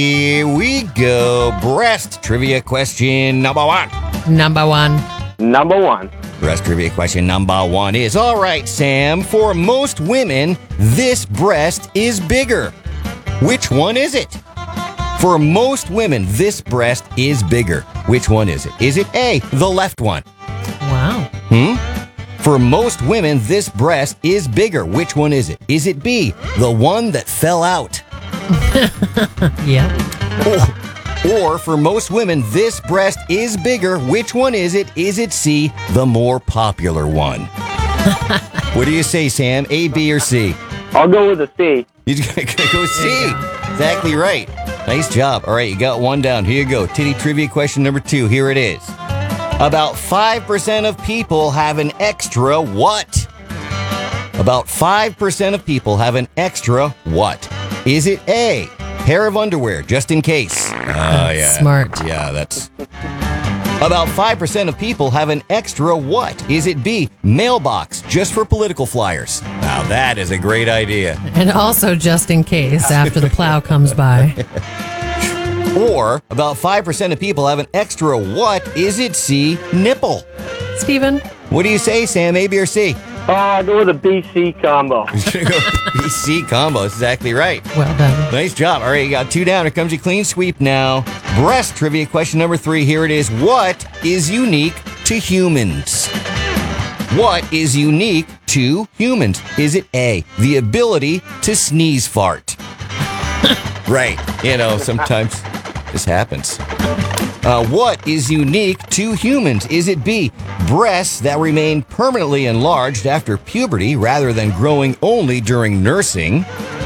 Here we go. Breast trivia question number one. Number one. Breast trivia question number one is, all right, Sam, for most women, this breast is bigger. Which one is it? For most women, this breast is bigger. Which one is it? Is it A, the left one? Wow. For most women, this breast is bigger. Which one is it? Is it B, the one that fell out? Yeah. Or for most women, this breast is bigger. Which one is it? Is it C, the more popular one? What do you say, Sam? A, B, or C? I'll go with a C. He's going to go C. Exactly right. Nice job. All right, you got one down. Here you go. Titty trivia question number two. Here it is. About 5% of people have an extra what? About 5% of people have an extra what? Is it A, pair of underwear, just in case? Yeah. Smart. Yeah, that's... About 5% of people have an extra what? Is it B, mailbox, just for political flyers? Now that is a great idea. And also just in case after the plow comes by. Or about 5% of people have an extra what? Is it C, nipple? Steven? What do you say, Sam? A, B, or C? I'll go with a BC combo. C combo. That's exactly right. Well done. Nice job. All right, you got two down. Here comes your clean sweep now. Breast trivia question number three. Here it is. What is unique to humans? What is unique to humans? Is it A, the ability to sneeze fart? Right. You know, sometimes this happens. What is unique to humans? Is it B, breasts that remain permanently enlarged after puberty rather than growing only during nursing?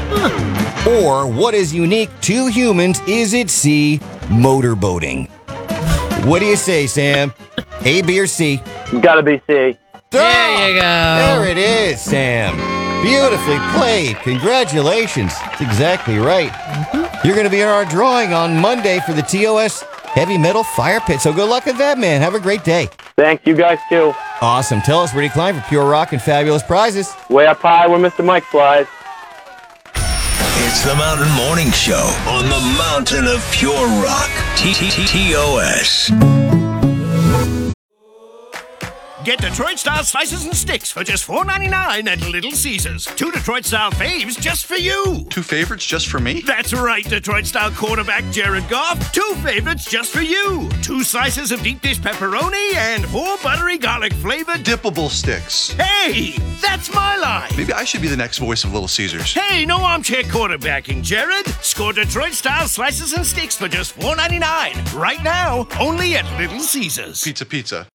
Or what is unique to humans? Is it C, motorboating? What do you say, Sam? A, B, or C? Gotta be C. There you go. There it is, Sam. Beautifully played. Congratulations. That's exactly right. You're going to be in our drawing on Monday for the TOS Heavy Metal Fire Pit. So good luck with that, man. Have a great day. Thanks, you guys too. Awesome. Tell us where you climb for pure rock and fabulous prizes. Way up high where Mr. Mike flies. It's the Mountain Morning Show on the Mountain of Pure Rock. TOS. Get Detroit-style slices and sticks for just $4.99 at Little Caesars. 2 Detroit-style faves just for you. 2 favorites just for me? That's right, Detroit-style quarterback Jared Goff. 2 favorites just for you. 2 slices of deep dish pepperoni and 4 buttery garlic flavored Dippable sticks. Hey, that's my line. Maybe I should be the next voice of Little Caesars. Hey, no armchair quarterbacking, Jared. Score Detroit-style slices and sticks for just $4.99. Right now, only at Little Caesars. Pizza.